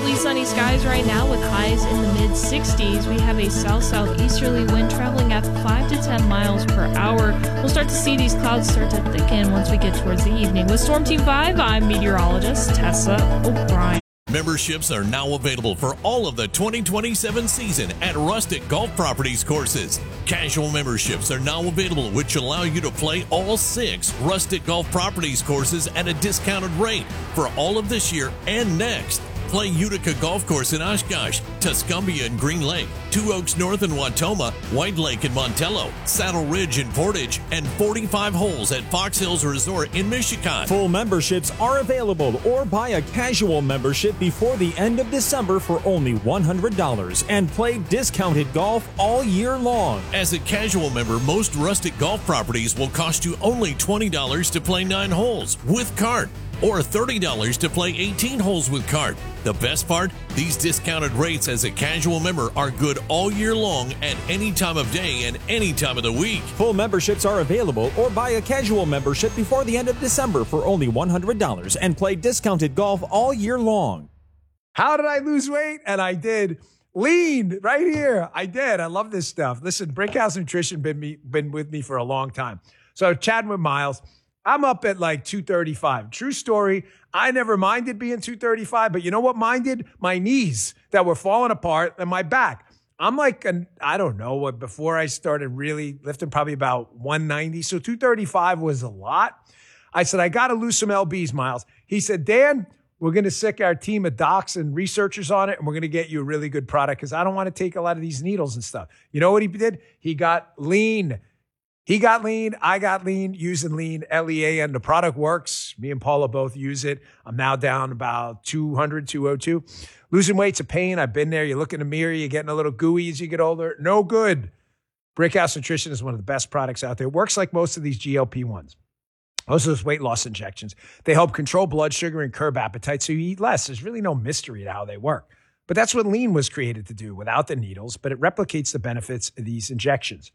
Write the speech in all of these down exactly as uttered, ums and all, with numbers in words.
Partly sunny skies right now with highs in the mid sixties. We have a south-southeasterly wind traveling at five to ten miles per hour. We'll start to see these clouds start to thicken once we get towards the evening. With Storm Team five, I'm meteorologist Tessa O'Brien. Memberships are now available for all of the twenty twenty-seven season at Rustic Golf Properties courses. Casual memberships are now available, which allow you to play all six Rustic Golf Properties courses at a discounted rate for all of this year and next. Play Utica Golf Course in Oshkosh, Tuscumbia and Green Lake, Two Oaks North in Watoma, White Lake in Montello, Saddle Ridge in Portage, and forty-five holes at Fox Hills Resort in Michigan. Full memberships are available, or buy a casual membership before the end of December for only one hundred dollars and play discounted golf all year long. As a casual member, most Rustic Golf Properties will cost you only twenty dollars to play nine holes with cart, or thirty dollars to play eighteen holes with cart. The best part? These discounted rates as a casual member are good all year long at any time of day and any time of the week. Full memberships are available, or buy a casual membership before the end of December for only one hundred dollars and play discounted golf all year long. How did I lose weight? And I did. Lean right here. I did. I love this stuff. Listen, Brickhouse Nutrition been me, been with me for a long time. So chatting with Miles, I'm up at like two thirty-five. True story. I never minded being two thirty-five, but you know what minded? My knees that were falling apart and my back. I'm like, an, I don't know what, before I started really lifting, probably about one ninety. So two thirty-five was a lot. I said, I got to lose some L Bs, Miles. He said, Dan, we're going to sick our team of docs and researchers on it, and we're going to get you a really good product because I don't want to take a lot of these needles and stuff. You know what he did? He got lean. He got lean. I got lean using lean, L E A N. The product works. Me and Paula both use it. I'm now down about two hundred, two oh two. Losing weight's a pain. I've been there. You look in the mirror, you're getting a little gooey as you get older. No good. Brickhouse Nutrition is one of the best products out there. It works like most of these G L P ones. Most of those weight loss injections. They help control blood sugar and curb appetite so you eat less. There's really no mystery to how they work. But that's what lean was created to do without the needles, but it replicates the benefits of these injections.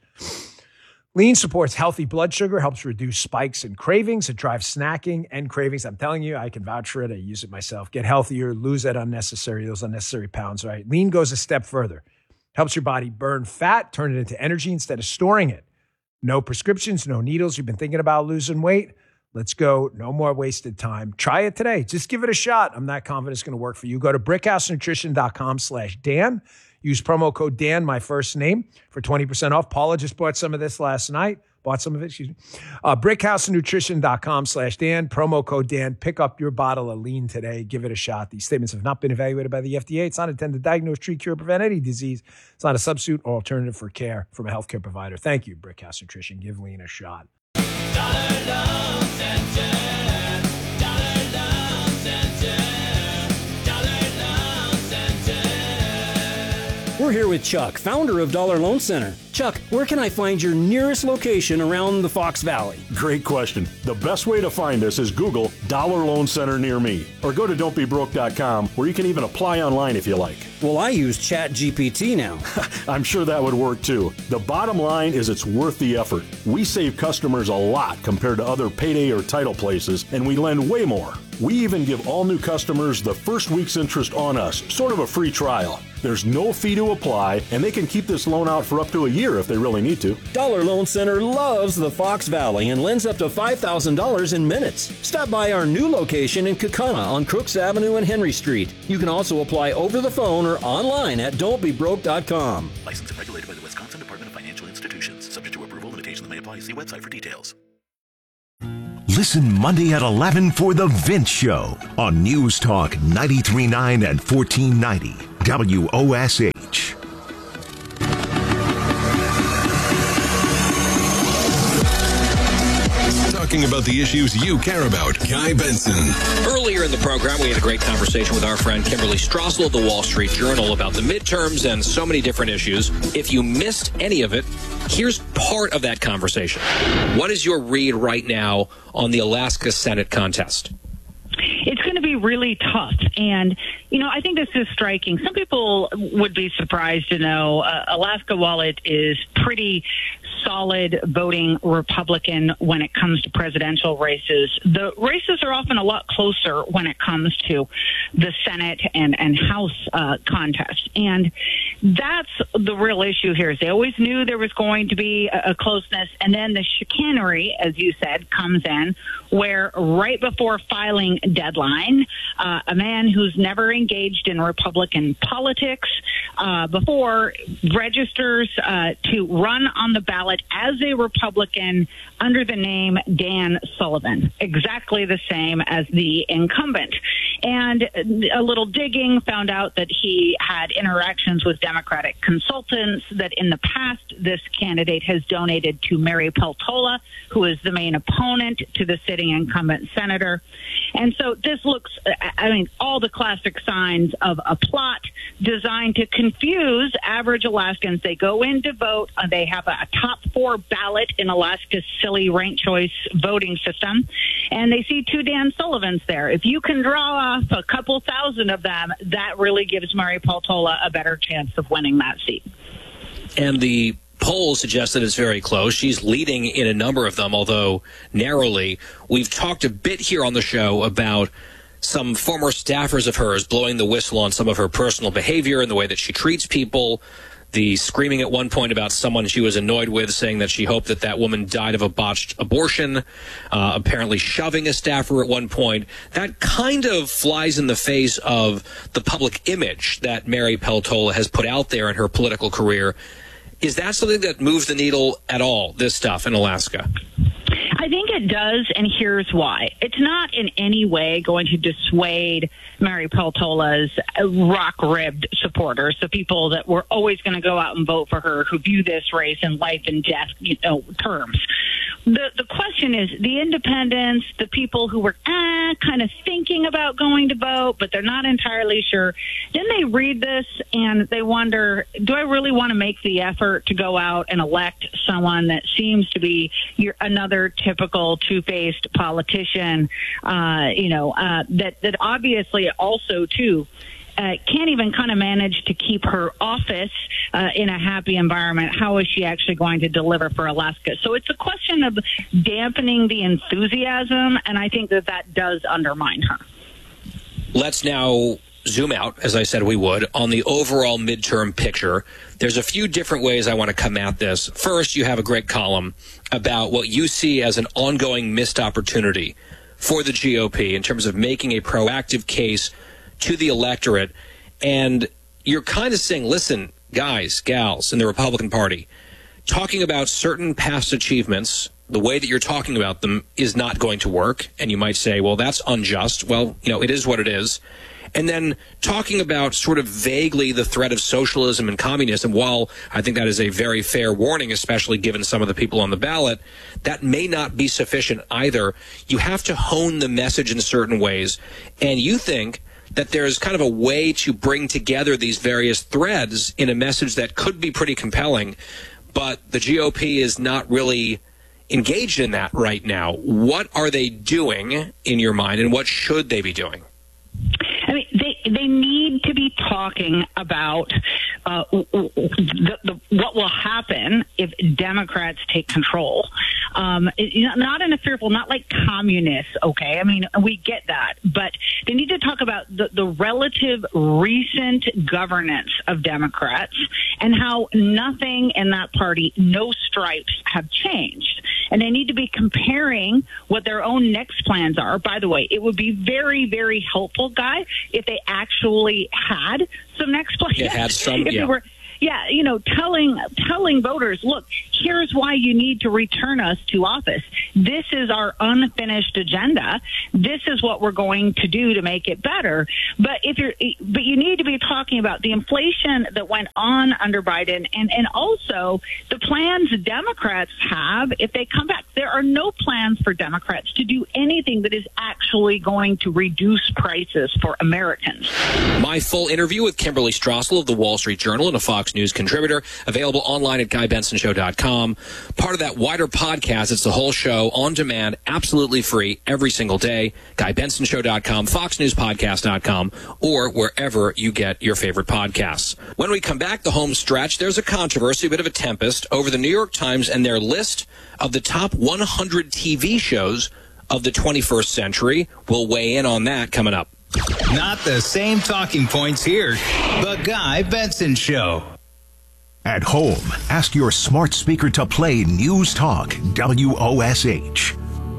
Lean supports healthy blood sugar, helps reduce spikes and cravings. It drives snacking and cravings. I'm telling you, I can vouch for it. I use it myself. Get healthier, lose that unnecessary, those unnecessary pounds, right? Lean goes a step further. Helps your body burn fat, turn it into energy instead of storing it. No prescriptions, no needles. You've been thinking about losing weight? Let's go. No more wasted time. Try it today. Just give it a shot. I'm not confident it's going to work for you. Go to brickhousenutrition.com slash Dan. Use promo code Dan, my first name, for twenty percent off. Paula just bought some of this last night. Bought some of it, excuse me. Uh, brickhousenutrition.com slash Dan. Promo code Dan. Pick up your bottle of lean today. Give it a shot. These statements have not been evaluated by the F D A. It's not intended to diagnose, treat, cure, prevent any disease. It's not a substitute or alternative for care from a healthcare provider. Thank you, Brickhouse Nutrition. Give lean a shot. Dollar Loan Center. Dollar Loan Center. Dollar Loan Center. We're here with Chuck, founder of Dollar Loan Center. Chuck, where can I find your nearest location around the Fox Valley? Great question. The best way to find us is Google Dollar Loan Center near me, or go to don't be broke dot com, where you can even apply online if you like. Well, I use Chat G P T now. I'm sure that would work too. The bottom line is it's worth the effort. We save customers a lot compared to other payday or title places, and we lend way more. We even give all new customers the first week's interest on us, sort of a free trial. There's no fee to apply, and they can keep this loan out for up to a year if they really need to. Dollar Loan Center loves the Fox Valley and lends up to five thousand dollars in minutes. Stop by our new location in Kaukauna on Crooks Avenue and Henry Street. You can also apply over the phone or online at don't be broke dot com. Licensed and regulated by the Wisconsin Department of Financial Institutions. Subject to approval, limitations may apply. See website for details. Listen Monday at eleven for The Vince Show on News Talk ninety-three point nine and fourteen ninety W O S H. Talking about the issues you care about, Guy Benson. Earlier in the program, we had a great conversation with our friend Kimberly Strassel of the Wall Street Journal about the midterms and so many different issues. If you missed any of it, here's part of that conversation. What is your read right now on the Alaska Senate contest? It's going to be really tough. And, you know, I think this is striking. Some people would be surprised to know uh, Alaska, while it is pretty solid voting Republican when it comes to presidential races. The races are often a lot closer when it comes to the Senate and, and House uh, contests. And that's the real issue here. Is they always knew there was going to be a, a closeness, and then the chicanery, as you said, comes in, where right before filing deadline, uh, a man who's never engaged in Republican politics uh, before registers uh, to run on the ballot as a Republican under the name Dan Sullivan, exactly the same as the incumbent. And a little digging found out that he had interactions with Democratic consultants, that in the past this candidate has donated to Mary Peltola, who is the main opponent to the sitting incumbent senator. And so this looks, I mean, all the classic signs of a plot designed to confuse average Alaskans. They go in to vote. Uh, they have a, a top four ballot in Alaska's silly ranked choice voting system. And they see two Dan Sullivans there. If you can draw off a couple thousand of them, that really gives Mary Peltola a better chance of winning that seat. And the polls suggest that it's very close. She's leading in a number of them, although narrowly. We've talked a bit here on the show about some former staffers of hers blowing the whistle on some of her personal behavior and the way that she treats people. The screaming at one point about someone she was annoyed with, saying that she hoped that that woman died of a botched abortion, uh, apparently shoving a staffer at one point. That kind of flies in the face of the public image that Mary Peltola has put out there in her political career. Is that something that moves the needle at all, this stuff in Alaska? I think it does, and here's why. It's not in any way going to dissuade Mary Peltola's rock-ribbed supporters, the people that were always going to go out and vote for her, who view this race in life and death, you know, terms. The the question is the independents, the people who were ah, kind of thinking about going to vote, but they're not entirely sure. Then they read this and they wonder, do I really want to make the effort to go out and elect someone that seems to be your, another typical two-faced politician, uh, you know, uh, that, that obviously also, too, Uh, can't even kind of manage to keep her office uh, in a happy environment. How is she actually going to deliver for Alaska? So it's a question of dampening the enthusiasm, and I think that that does undermine her. Let's now zoom out, as I said we would, on the overall midterm picture. There's a few different ways I want to come at this. First, you have a great column about what you see as an ongoing missed opportunity for the G O P in terms of making a proactive case to the electorate. And you're kind of saying, listen, guys, gals in the Republican Party, talking about certain past achievements, the way that you're talking about them is not going to work. And you might say, well, that's unjust. Well, you know, it is what it is. And then talking about sort of vaguely the threat of socialism and communism, while I think that is a very fair warning, especially given some of the people on the ballot, that may not be sufficient either. You have to hone the message in certain ways. And you think that there's kind of a way to bring together these various threads in a message that could be pretty compelling, but the G O P is not really engaged in that right now. What are they doing in your mind, and what should they be doing? I mean, they they need to be talking about uh, the, the, what will happen if Democrats take control. Um, it, not in a fearful, not like communists, okay? I mean, we get that. But they need to talk about the, the relative recent governance of Democrats and how nothing in that party, no stripes, have changed. And they need to be comparing what their own next plans are. By the way, it would be very, very helpful, Guy, if they actually had some next plans. It had some, if yeah. they were, yeah, you know, telling telling voters, look, here's why you need to return us to office. This is our unfinished agenda. This is what we're going to do to make it better. But if you're, but you need to be talking about the inflation that went on under Biden, and and also the plans Democrats have if they come back. There are no plans for Democrats to do anything that is actually going to reduce prices for Americans. My full interview with Kimberly Strassel of the Wall Street Journal and a Fox Fox News contributor. Available online at guy benson show dot com. Part of that wider podcast. It's the whole show on demand, absolutely free every single day. guy benson show dot com, fox news podcast dot com, or wherever you get your favorite podcasts. When we come back, the home stretch, there's a controversy, a bit of a tempest over the New York Times and their list of the top one hundred T V shows of the twenty-first century. We'll weigh in on that coming up. Not the same talking points here. The Guy Benson Show. At home, ask your smart speaker to play News Talk W O S H.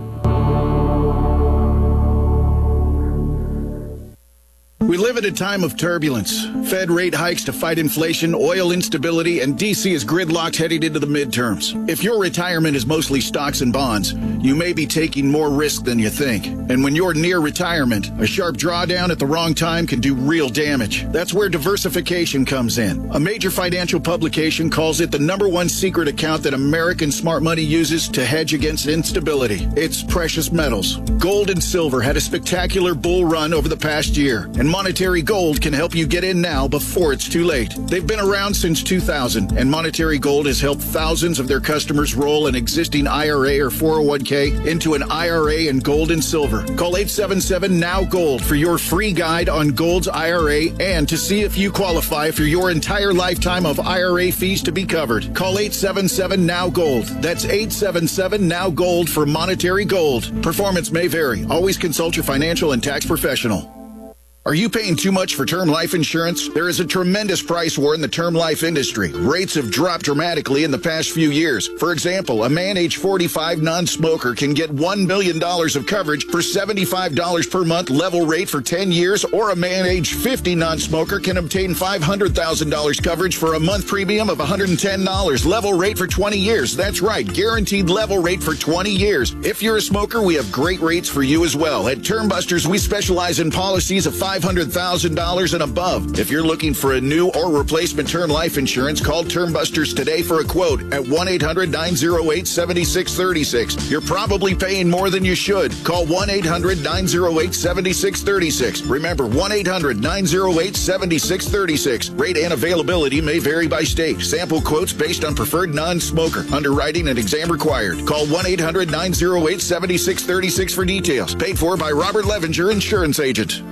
We live at a time of turbulence. Fed rate hikes to fight inflation, oil instability, and D C is gridlocked heading into the midterms. If your retirement is mostly stocks and bonds, you may be taking more risk than you think. And when you're near retirement, a sharp drawdown at the wrong time can do real damage. That's where diversification comes in. A major financial publication calls it the number one secret account that American smart money uses to hedge against instability. It's precious metals. Gold and silver had a spectacular bull run over the past year, and Monetary Gold can help you get in now before it's too late. They've been around since two thousand, and Monetary Gold has helped thousands of their customers roll an existing I R A or four oh one k into an I R A in gold and silver. Call eight seven seven now gold for your free guide on Gold's I R A and to see if you qualify for your entire lifetime of I R A fees to be covered. Call eight seven seven now gold. That's eight seven seven now gold for Monetary Gold. Performance may vary. Always consult your financial and tax professional. Are you paying too much for term life insurance? There is a tremendous price war in the term life industry. Rates have dropped dramatically in the past few years. For example, a man age forty-five non-smoker can get one million dollars of coverage for seventy-five dollars per month level rate for ten years, or a man age fifty non-smoker can obtain five hundred thousand dollars coverage for a month premium of one hundred ten dollars level rate for twenty years. That's right, guaranteed level rate for twenty years. If you're a smoker, we have great rates for you as well. At Term Busters, we specialize in policies of five hundred thousand dollars and above. If you're looking for a new or replacement term life insurance, call Term Busters today for a quote at one eight hundred nine oh eight seven six three six. You're probably paying more than you should. Call one eight hundred nine oh eight seven six three six. Remember, one eight hundred nine oh eight seven six three six. Rate and availability may vary by state. Sample quotes based on preferred non-smoker. Underwriting and exam required. Call one eight hundred nine oh eight seven six three six for details. Paid for by Robert Levinger, Insurance Agent.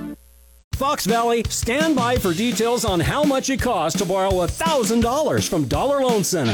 Fox Valley, stand by for details on how much it costs to borrow one thousand dollars from Dollar Loan Center.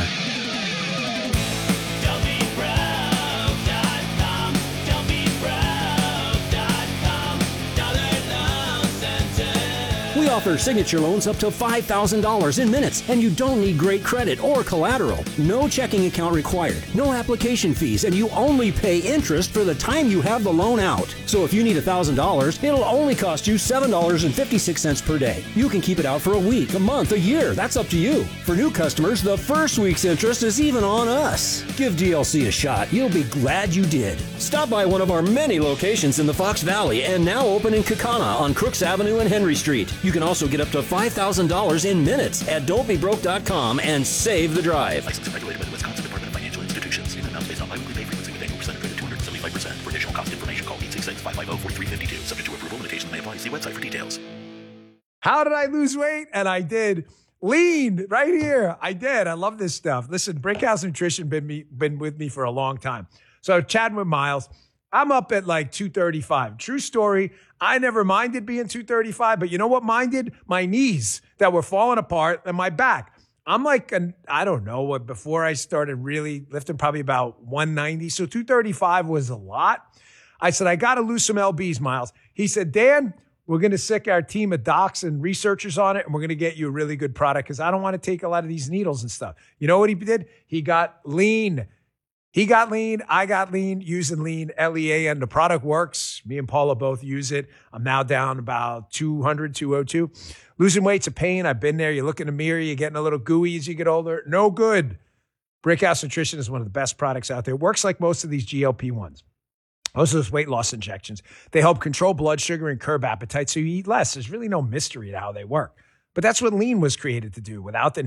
We offer signature loans up to five thousand dollars in minutes, and you don't need great credit or collateral. No checking account required, no application fees, and you only pay interest for the time you have the loan out. So if you need one thousand dollars, it'll only cost you seven dollars and fifty-six cents per day. You can keep it out for a week, a month, a year. That's up to you. For new customers, the first week's interest is even on us. Give D L C a shot. You'll be glad you did. Stop by one of our many locations in the Fox Valley and now open in Kaukauna on Crooks Avenue and Henry Street. You can also get up to five thousand dollars in minutes at don't be broke dot com and save the drive. Licensed and regulated by the Wisconsin Department of Financial Institutions. Payment amounts based on biweekly pay frequency with annual percent of credit two hundred seventy-five percent. For additional cost information, call eight six six, five five zero, four three five two. Subject to approval, limitations may apply. See website for details. How did I lose weight? And I did. Lean right here. I did. I love this stuff. Listen, Brickhouse Nutrition been me been with me for a long time. So chatting with Miles, I'm up at like two thirty-five. True story. I never minded being two thirty-five, but you know what minded? My knees that were falling apart and my back. I'm like, an, I don't know what, before I started really lifting, probably about one ninety. So two thirty-five was a lot. I said, I got to lose some L Bs, Miles. He said, Dan, we're going to sick our team of docs and researchers on it, and we're going to get you a really good product because I don't want to take a lot of these needles and stuff. You know what he did? He got lean. He got lean. I got lean using lean, L E A, and the product works. Me and Paula both use it. I'm now down about two hundred, two oh two. Losing weight's a pain. I've been there. You look in the mirror, you're getting a little gooey as you get older. No good. Brickhouse Nutrition is one of the best products out there. It works like most of these G L P ones. Most of those weight loss injections. They help control blood sugar and curb appetite so you eat less. There's really no mystery to how they work. But that's what lean was created to do. Without the